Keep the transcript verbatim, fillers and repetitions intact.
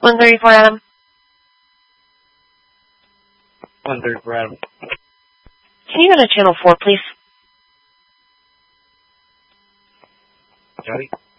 one thirty-four, Adam. one thirty-four, Adam. Can you go to channel four, please? Johnny?